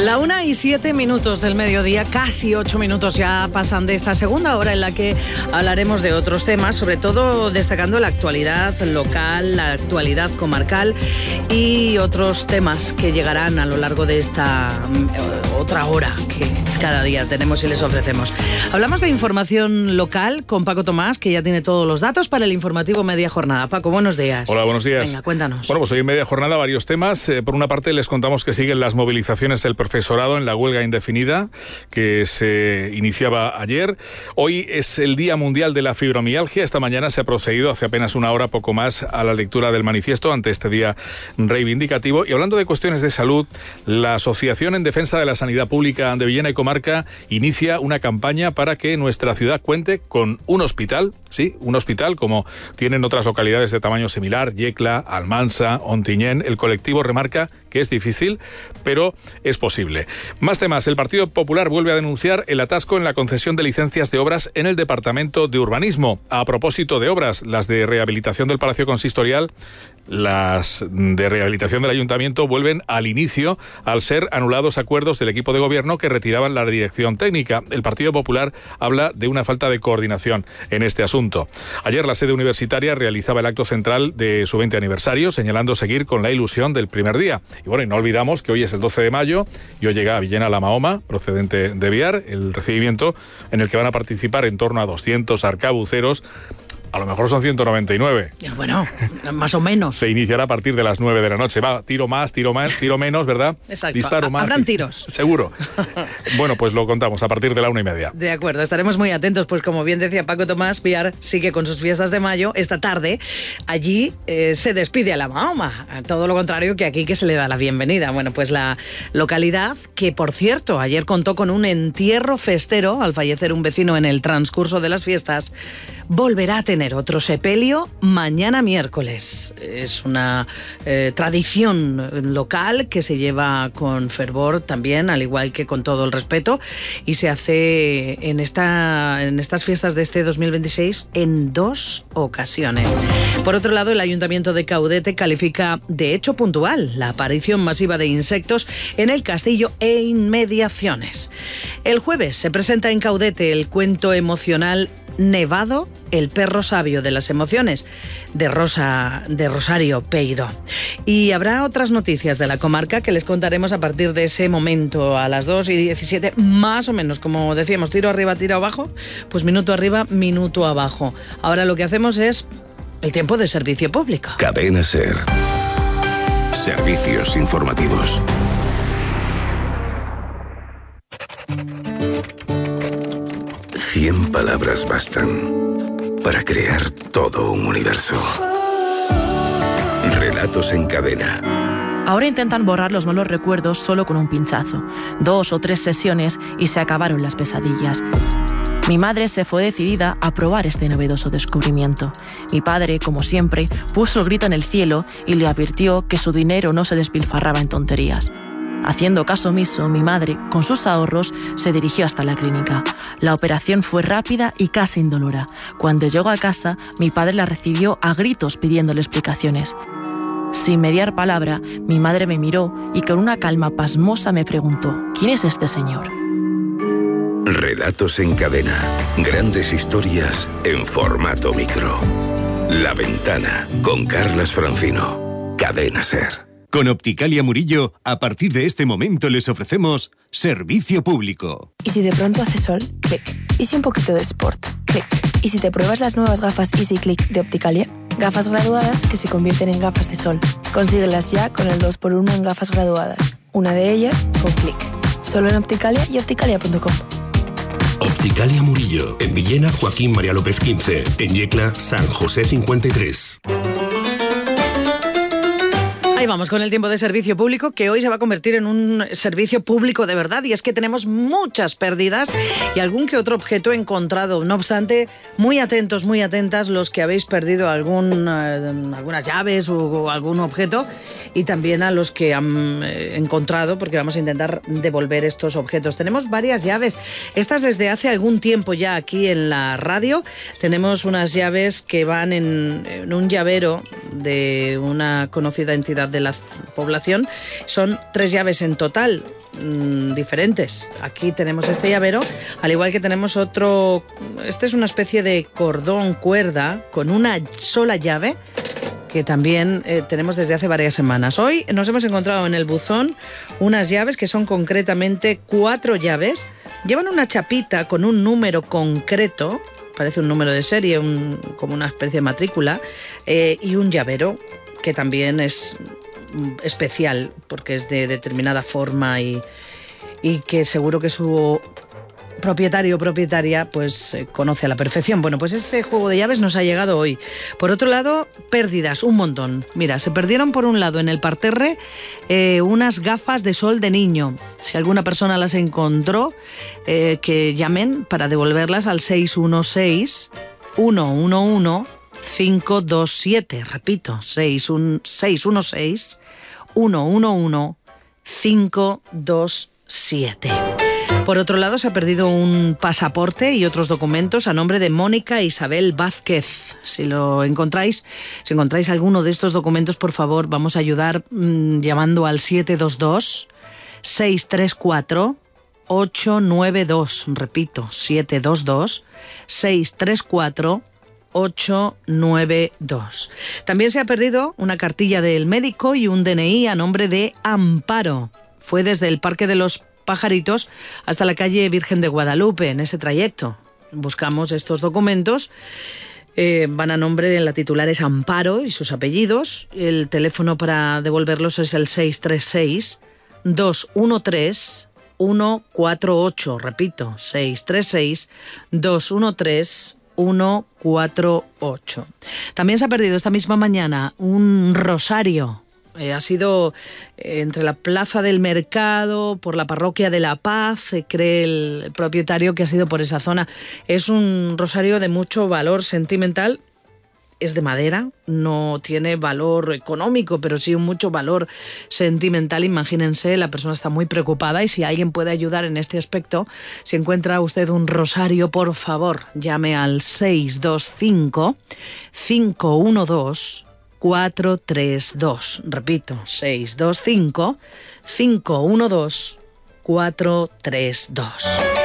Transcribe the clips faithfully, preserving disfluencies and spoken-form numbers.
La una y siete minutos del mediodía, casi ocho minutos ya pasan de esta segunda hora en la que hablaremos de otros temas, sobre todo destacando la actualidad local, la actualidad comarcal y otros temas que llegarán a lo largo de esta uh, otra hora que cada día tenemos y les ofrecemos. Hablamos de información local con Paco Tomás, que ya tiene todos los datos para el informativo Media Jornada. Paco, buenos días. Hola, buenos días. Venga, cuéntanos. Bueno, pues hoy en Media Jornada varios temas. Eh, por una parte les contamos que siguen las movilizaciones del profesorado en la huelga indefinida que se iniciaba ayer. Hoy es el Día Mundial de la Fibromialgia. Esta mañana se ha procedido hace apenas una hora, poco más, a la lectura del manifiesto ante este día reivindicativo. Y hablando de cuestiones de salud, la Asociación en Defensa de la Sanidad Pública de Villena y Comarca inicia una campaña para que nuestra ciudad cuente con un hospital, sí, un hospital como tienen otras localidades de tamaño similar, Yecla, Almansa, Ontinyent. El colectivo remarca que es difícil, pero es posible. Más temas. El Partido Popular vuelve a denunciar el atasco en la concesión de licencias de obras en el Departamento de Urbanismo. A propósito de obras, las de rehabilitación del Palacio Consistorial, las de rehabilitación del Ayuntamiento vuelven al inicio al ser anulados acuerdos del equipo de gobierno que retiraban la dirección técnica. El Partido Popular habla de una falta de coordinación en este asunto. Ayer la sede universitaria realizaba el acto central de su veinte aniversario, señalando seguir con la ilusión del primer día. Y bueno, y no olvidamos que hoy es el doce de mayo y hoy llega a Villena la Mahoma, procedente de Biar, el recibimiento en el que van a participar en torno a doscientos arcabuceros. A lo mejor son ciento noventa y nueve. Bueno, más o menos. Se iniciará a partir de las nueve de la noche. Va, tiro más, tiro más, tiro menos, ¿verdad? Exacto. Disparo más. Habrán tiros. Seguro. Bueno, pues lo contamos a partir de la una y media. De acuerdo, estaremos muy atentos, pues como bien decía Paco Tomás, Biar sigue con sus fiestas de mayo. Esta tarde, allí eh, se despide a la Mahoma. Todo lo contrario que aquí, que se le da la bienvenida. Bueno, pues la localidad, que por cierto, ayer contó con un entierro festero al fallecer un vecino en el transcurso de las fiestas, volverá a tener otro sepelio mañana miércoles. Es una eh, tradición local que se lleva con fervor también, al igual que con todo el respeto, y se hace en, esta, en estas fiestas de este dos mil veintiséis en dos ocasiones. Por otro lado, el Ayuntamiento de Caudete califica de hecho puntual la aparición masiva de insectos en el castillo e inmediaciones. El jueves se presenta en Caudete el cuento emocional Nevado, el perro sabio de las emociones, de Rosa, de Rosario Peiro. Y habrá otras noticias de la comarca que les contaremos a partir de ese momento, a las dos y diecisiete, más o menos, como decíamos, tiro arriba, tiro abajo, pues minuto arriba, minuto abajo. Ahora lo que hacemos es el tiempo de servicio público. Cadena SER. Servicios informativos. Cien palabras bastan para crear todo un universo. Relatos en cadena. Ahora intentan borrar los malos recuerdos solo con un pinchazo. Dos o tres sesiones y se acabaron las pesadillas. Mi madre se fue decidida a probar este novedoso descubrimiento. Mi padre, como siempre, puso el grito en el cielo y le advirtió que su dinero no se despilfarraba en tonterías. Haciendo caso omiso, mi madre, con sus ahorros, se dirigió hasta la clínica. La operación fue rápida y casi indolora. Cuando llegó a casa, mi padre la recibió a gritos pidiéndole explicaciones. Sin mediar palabra, mi madre me miró y con una calma pasmosa me preguntó: ¿quién es este señor? Relatos en cadena. Grandes historias en formato micro. La Ventana, con Carlas Francino. Cadena SER. Con Opticalia Murillo, a partir de este momento les ofrecemos servicio público. ¿Y si de pronto hace sol? Clic. ¿Y si un poquito de sport? Clic. ¿Y si te pruebas las nuevas gafas Easy Click de Opticalia? Gafas graduadas que se convierten en gafas de sol. Consíguelas ya con el dos por uno en gafas graduadas. Una de ellas con Clic. Solo en Opticalia y opticalia punto com. Opticalia Murillo. En Villena, Joaquín María López quince. En Yecla, San José cincuenta y tres. Ahí vamos con el tiempo de servicio público, que hoy se va a convertir en un servicio público de verdad, y es que tenemos muchas pérdidas y algún que otro objeto encontrado. No obstante, muy atentos, muy atentas los que habéis perdido algún, eh, algunas llaves o, o algún objeto, y también a los que han eh, encontrado, porque vamos a intentar devolver estos objetos. Tenemos varias llaves, estas desde hace algún tiempo ya aquí en la radio. Tenemos unas llaves que van en, en un llavero de una conocida entidad de la población. Son tres llaves en total, mmm, diferentes. Aquí tenemos este llavero, al igual que tenemos otro. Este es una especie de cordón cuerda con una sola llave que también eh, tenemos desde hace varias semanas. Hoy nos hemos encontrado en el buzón unas llaves que son concretamente cuatro llaves. Llevan una chapita con un número concreto, parece un número de serie, un, como una especie de matrícula, eh, y un llavero que también es especial porque es de determinada forma y, y que seguro que su propietario o propietaria pues eh, conoce a la perfección. Bueno, pues ese juego de llaves nos ha llegado hoy. Por otro lado, pérdidas, un montón. Mira, se perdieron por un lado en el parterre eh, unas gafas de sol de niño. Si alguna persona las encontró, eh, que llamen para devolverlas al seis uno seis, uno uno uno, cinco dos siete. Repito, seis uno seis, uno uno uno, cinco dos siete. Por otro lado, se ha perdido un pasaporte y otros documentos a nombre de Mónica Isabel Vázquez. Si lo encontráis, si encontráis alguno de estos documentos, por favor, vamos a ayudar mmm, llamando al siete dos dos, seis tres cuatro, ocho nueve dos. Repito, siete dos dos, seis tres cuatro, ocho nueve dos. También se ha perdido una cartilla del médico y un D N I a nombre de Amparo. Fue desde el Parque de los Pajaritos hasta la calle Virgen de Guadalupe, en ese trayecto. Buscamos estos documentos, eh, van a nombre de la titular es Amparo y sus apellidos. El teléfono para devolverlos es el seis tres seis, dos uno tres, uno cuatro ocho. Repito, seis tres seis, dos uno tres, uno cuatro ocho. También se ha perdido esta misma mañana un rosario. Eh, ha sido eh, entre la Plaza del Mercado, por la Parroquia de la Paz, se cree el, el propietario que ha sido por esa zona. Es un rosario de mucho valor sentimental, es de madera, no tiene valor económico, pero sí mucho valor sentimental. Imagínense, la persona está muy preocupada y si alguien puede ayudar en este aspecto, si encuentra usted un rosario, por favor, llame al seis dos cinco, cinco uno dos, cuatro tres dos. Repito, seis dos cinco, cinco uno dos, cuatro tres dos.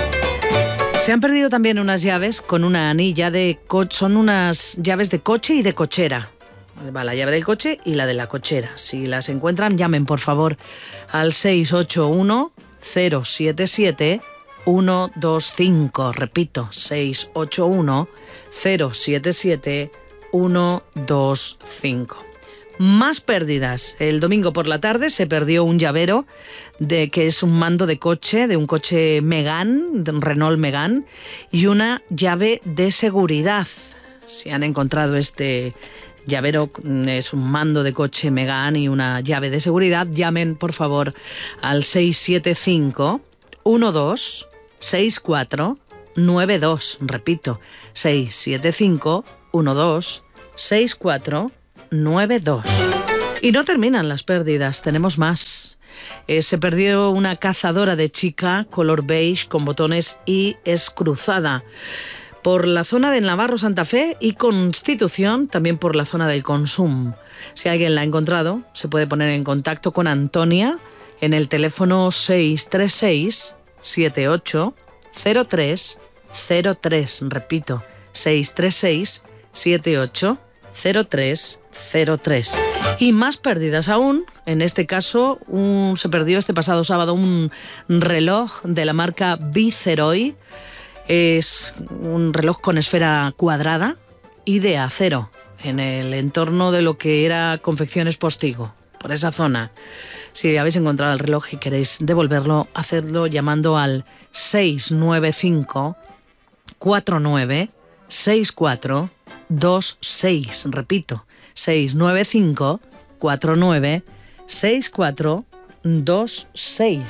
Se han perdido también unas llaves con una anilla de coche. Son unas llaves de coche y de cochera. Va la llave del coche y la de la cochera. Si las encuentran, llamen por favor al seis ocho uno, cero siete siete, uno dos cinco. Repito, seis ocho uno, cero siete siete, uno dos cinco. Más pérdidas. El domingo por la tarde se perdió un llavero de que es un mando de coche, de un coche Megane, de un Renault Megane, y una llave de seguridad. Si han encontrado este llavero, es un mando de coche Megane y una llave de seguridad, llamen por favor al seis siete cinco, uno dos, seis cuatro nueve dos. Repito, seis siete cinco, uno dos, seis cuatro nueve dos. Y no terminan las pérdidas, tenemos más. Eh, se perdió una cazadora de chica color beige con botones y es cruzada por la zona de Navarro Santa Fe y Constitución, también por la zona del Consum. Si alguien la ha encontrado, se puede poner en contacto con Antonia en el teléfono seis tres seis, siete ocho, cero tres cero tres. Repito, seis tres seis, siete ocho, cero tres cero tres. Y más pérdidas aún. En este caso, un, se perdió este pasado sábado un reloj de la marca Viceroy. Es un reloj con esfera cuadrada y de acero en el entorno de lo que era Confecciones Postigo, por esa zona. Si habéis encontrado el reloj y queréis devolverlo, hacedlo llamando al seis nueve cinco, cuatro nueve, seis cuatro dos seis. Repito, seis nueve cinco, cuatro nueve, seis cuatro dos seis.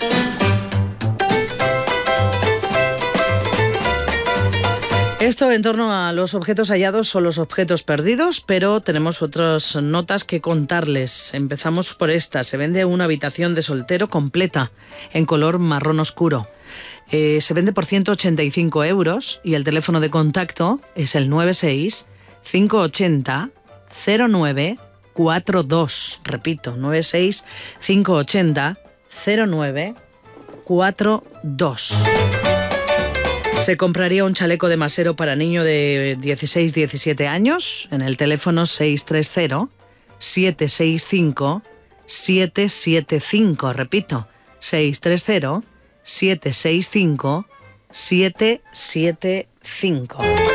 Esto en torno a los objetos hallados o los objetos perdidos, pero tenemos otras notas que contarles. Empezamos por esta. Se vende una habitación de soltero completa en color marrón oscuro. Eh, se vende por ciento ochenta y cinco euros y el teléfono de contacto es el nueve seis cinco ocho cero cero nueve cuatro dos. Repito, nueve seis cinco ocho cero cero nueve cuatro dos. Se compraría un chaleco de masero para niño de dieciséis diecisiete años en el teléfono seis tres cero siete seis cinco siete siete cinco. Repito, seis tres cero siete seis cinco siete siete cinco.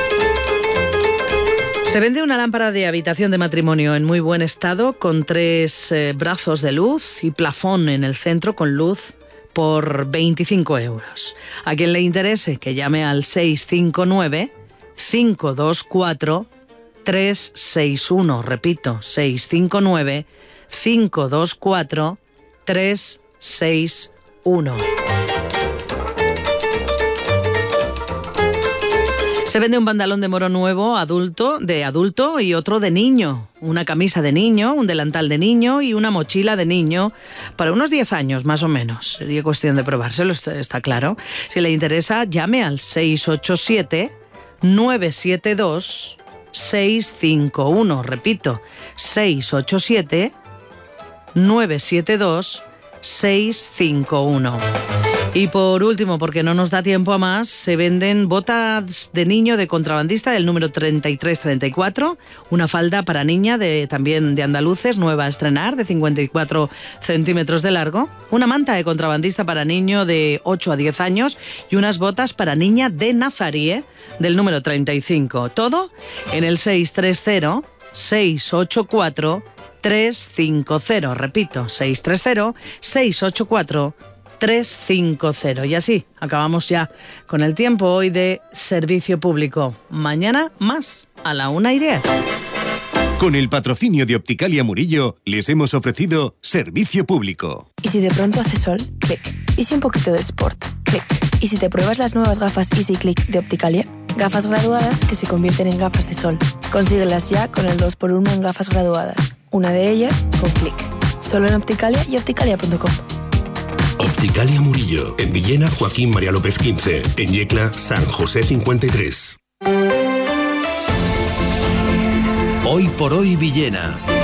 Se vende una lámpara de habitación de matrimonio en muy buen estado con tres eh, brazos de luz y plafón en el centro con luz por veinticinco euros. A quien le interese, que llame al seis cinco nueve cinco dos cuatro tres seis uno. Repito, seis cinco nueve cinco dos cuatro tres seis uno. Se vende un pantalón de moro nuevo adulto, de adulto y otro de niño. Una camisa de niño, un delantal de niño y una mochila de niño para unos diez años más o menos. Sería cuestión de probárselo, está, está claro. Si le interesa, llame al seis ocho siete nueve siete dos seis cinco uno. Repito, seis ocho siete nueve siete dos seis cinco uno. Y por último, porque no nos da tiempo a más, se venden botas de niño de contrabandista del número treinta y tres treinta y cuatro, una falda para niña de también de andaluces, nueva a estrenar, de cincuenta y cuatro centímetros de largo, una manta de contrabandista para niño de ocho a diez años y unas botas para niña de Nazarí del número treinta y cinco. Todo en el seis tres cero seis ocho cuatro tres cinco cero. Repito, seis tres cero seis ocho cuatro tres cinco cero. Y así acabamos ya con el tiempo hoy de servicio público. Mañana más a la una y diez. Con el patrocinio de Opticalia Murillo les hemos ofrecido servicio público. Y si de pronto hace sol, clic. Y si un poquito de sport, clic. Y si te pruebas las nuevas gafas Easy Click de Opticalia, gafas graduadas que se convierten en gafas de sol. Consíguelas ya con el dos por uno en gafas graduadas. Una de ellas con clic. Solo en Opticalia y opticalia punto com. Opticalia Murillo, en Villena Joaquín María López quince, en Yecla San José cincuenta y tres. Hoy por hoy Villena.